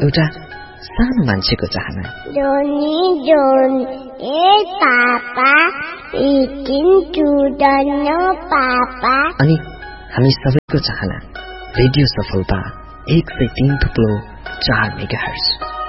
एउटा सानो मान्छेको चाहना। जोनी जोन ए पापा इटिङ चुडन पापा। अनि हामी सबैको चाहना रेडियो सफलता 103.4 मेगाहर्ज।